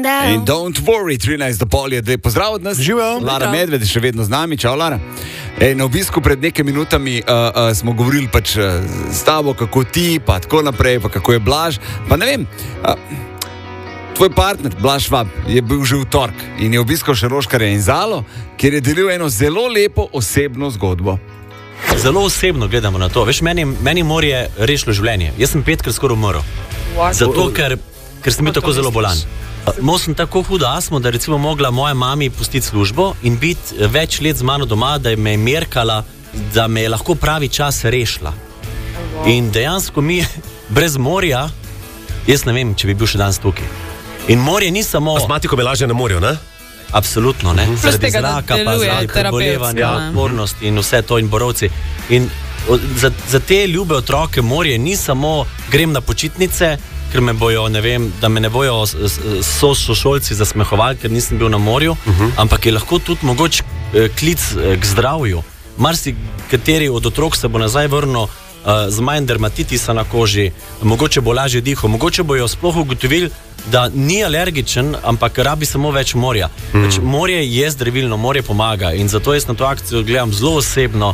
In don't worry, 13 do pol je, da je pozdrav od nas. Živijo. Lara Medved je še vedno z nami, čau Lara. Na obisku pred nekaj minutami smo govorili pač s tabo, kako ti, pa tako naprej, pa kako je Blaž. Pa ne vem, tvoj partner, Blaž Švab, je bil že v torek in je obiskal še Roškarja in Zalo, kjer je delil eno zelo lepo osebno zgodbo. Zelo osebno gledamo na to. Veš, meni morje rešilo življenje. Jaz sem 5krat skoraj umrl. Zato, ker sem bil tako zelo bolan. Imel sem tako hudo astmo, da recimo mogla moja mami pustiti službo in biti več let z mano doma, da me je merkala, da me je lahko pravi čas rešila. In dejansko mi brez morja, jaz ne vem, če bi bil še danes tukaj. In morje ni samo... Astmatiko bi lažje na morju, ne? Absolutno, ne? Zaradi zraka, pa zaradi prebolevanja, odpornosti in vse to in borovci. In za te ljube otroke morje ni samo grem na počitnice, ker me bojo, ne vem, da me ne bojo sošolci zasmehovali, ker nisem bil na morju, ampak je lahko tudi mogoč klic k zdravju. Marsikateri od otrok se bo nazaj vrnil z manj dermatitisa na koži, mogoče bo lažje dihal, mogoče bojo sploh ugotovili, da ni alergičen, ampak rabi samo več morja. Morje je zdravilno, morje pomaga in zato jaz na to akcijo gledam zelo osebno.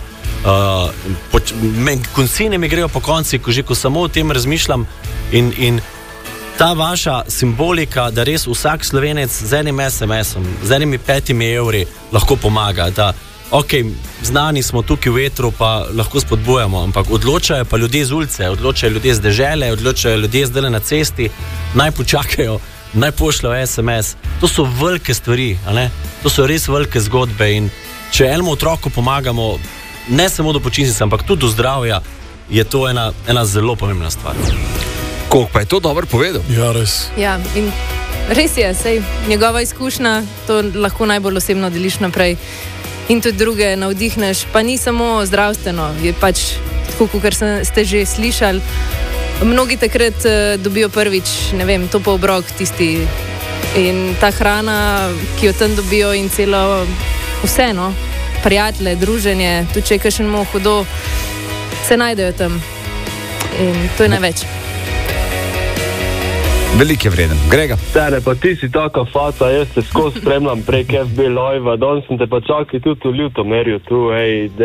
Koncine mi grejo po konci, ko samo o tem razmišljam in ta vaša simbolika, da res vsak Slovenec z enim SMS-om, z enimi 5 evri lahko pomaga, da znani smo tukaj v etru, pa lahko spodbujamo, ampak odločajo pa ljudje z ulice, odločajo ljudje z dežele, odločajo ljudje zdaj na cesti, naj počakajo, naj pošljajo SMS. To so velike stvari, to so res velike zgodbe in če enemu otroku pomagamo, ne samo do počitnice, ampak tudi do zdravja, je to ena zelo pomembna stvar. Koliko pa je to dobro povedal? Ja, res. Ja, in res je, sej njegova izkušnja, to lahko najbolj osebno deliš naprej. In tudi druge navdihneš, pa ni samo zdravstveno, je pač tako, kot ste že slišali. Mnogi takrat dobijo prvič, ne vem, topel obrok tisti in ta hrana, ki jo tam dobijo in celo vseeno, prijatelje, druženje, tudi če je kakšen hudo, se najdejo tam in to je največ. Veliko je vreden. Grega. Tene, pa ti si taka faca, jaz te skozi spremljam prek FB Live, danes sem te pa čakal tudi v Ljutomerju tu,